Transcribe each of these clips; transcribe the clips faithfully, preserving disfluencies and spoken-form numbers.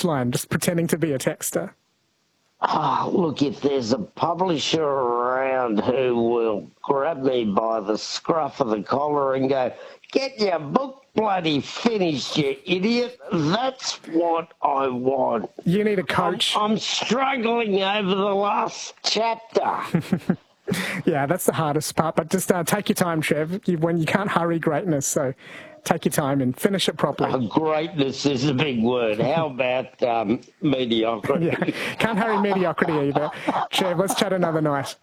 line, just pretending to be a texter. Oh, look, if there's a publisher around who will grab me by the scruff of the collar and go, get your book bloody finished, you idiot, that's what I want. You need a coach. I'm, I'm struggling over the last chapter. Yeah, that's the hardest part, but just uh, take your time, Trev, you, when you can't hurry greatness, so take your time and finish it properly. Oh, greatness is a big word. How about um, mediocrity? Yeah, can't hurry mediocrity either. Trev, let's chat another night.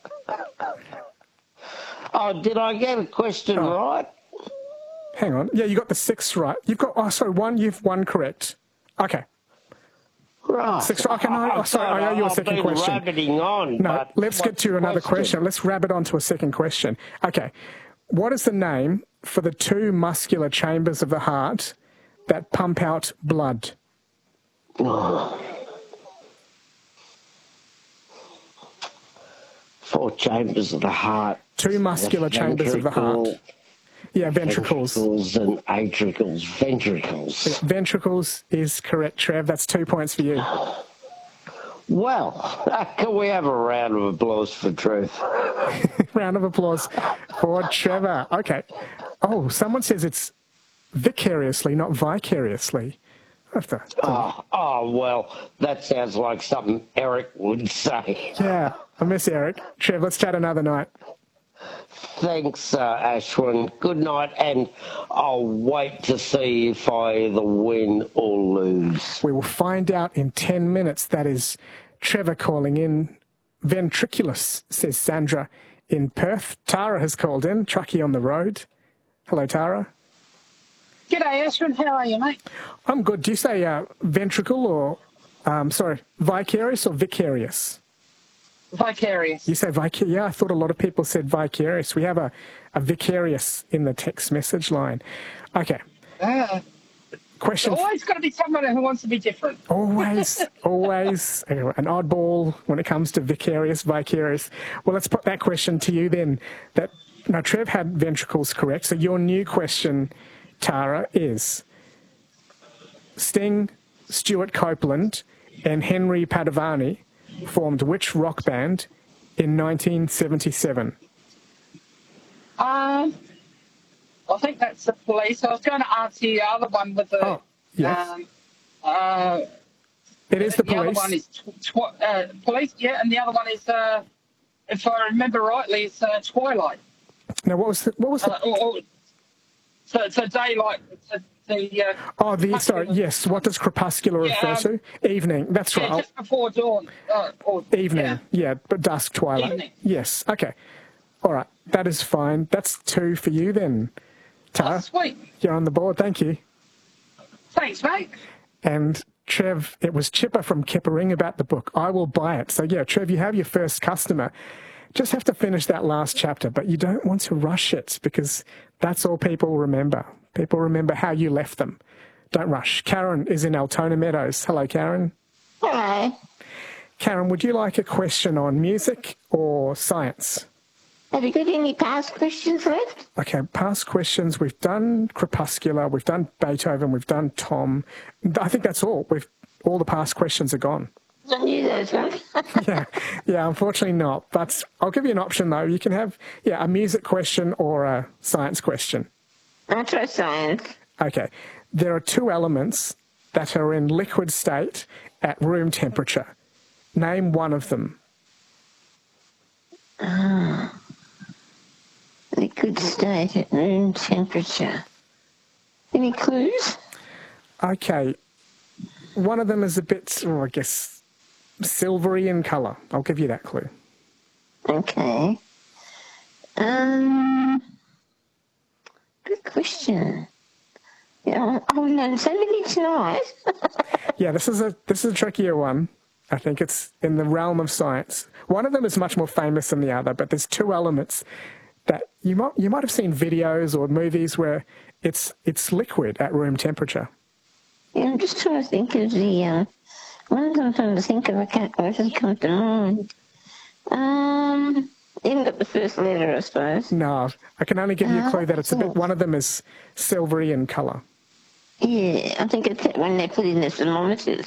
Oh, did I get a question oh. right? Hang on. Yeah, you got the six right. You've got, oh, sorry, one, you've one correct. Okay. Right. Six, okay, no, oh, sorry, I owe you a second I've been question. rabbiting on, no, let's get to another question? question. Let's rabbit on to a second question. Okay. What is the name for the two muscular chambers of the heart that pump out blood? Oh. Four chambers of the heart. Two muscular chambers of the heart. Yeah, ventricles. Ventricles and atricles. Ventricles. Yeah, ventricles is correct, Trev. That's two points for you. Well, can we have a round of applause for truth? Round of applause for Trevor. Okay. Oh, someone says it's vicariously, not vicariously. I have to, oh, oh, well, that sounds like something Eric would say. Yeah, I miss Eric. Trev, let's chat another night. Thanks, uh, Ashwin. Good night, and I'll wait to see if I either win or lose. We will find out in ten minutes. That is Trevor calling in. Ventriculus, says Sandra in Perth. Tara has called in. Truckie on the road. Hello, Tara. G'day, Ashwin. How are you, mate? I'm good. Do you say uh, ventricle or, um, sorry, vicarious or vicarious? Vicarious. You say vicarious? Yeah, I thought a lot of people said vicarious. We have a, a vicarious in the text message line. Okay. Uh, Question. Always got to be someone who wants to be different. Always, always an oddball when it comes to vicarious, vicarious. Well, let's put that question to you then. That now, Trev had ventricles correct. So your new question, Tara, is Sting, Stuart Copeland, and Henry Padovani formed which rock band in nineteen seventy-seven? Um, I think that's the Police. I was going to answer the other one with the... Oh, yes. Um, uh, it is the, the Police. The other one is tw tw uh, Police, yeah, and the other one is, uh, if I remember rightly, it's uh, Twilight. Now, what was the... What was the... Uh, or, or, so it's a daylight... It's a, the, uh, oh, the... Sorry, yes. What does crepuscular yeah, refer um, to? Evening. That's yeah, right. just before dawn. Uh, or, Evening. Yeah. yeah, but dusk, twilight. Evening. Yes. Okay. All right. That is fine. That's two for you then, Tara. Oh, sweet. You're on the board. Thank you. Thanks, mate. And Trev, it was Chipper from Kippering about the book. I will buy it. So, yeah, Trev, you have your first customer. Just have to finish that last chapter, but you don't want to rush it because that's all people remember. People remember how you left them. Don't rush. Karen is in Altona Meadows. Hello, Karen. Hello. Karen, would you like a question on music or science? Have you got any past questions left? Okay, past questions. We've done Crepuscular, we've done Beethoven, we've done Tom. I think that's all. We've all the past questions are gone. I knew those ones. yeah, yeah, unfortunately not. But I'll give you an option though. You can have yeah a music question or a science question. I'll try science. Okay, there are two elements that are in liquid state at room temperature. Name one of them. Ah. Liquid state at room temperature. Any clues? Okay. One of them is a bit, oh, I guess, silvery in colour. I'll give you that clue. Okay. Um, good question. Yeah, I've known so many tonight. yeah, this is a this is a trickier one. I think it's in the realm of science. One of them is much more famous than the other, but there's two elements that you might you might have seen videos or movies where it's it's liquid at room temperature. Yeah, I'm just trying to think of the um, one I'm trying to think of. I can't. It doesn't come to mind. Um, you haven't got the first letter, I suppose. No, I can only give you a clue that it's a bit. Oh. One of them is silvery in colour. Yeah, I think it's when they put in the thermometers.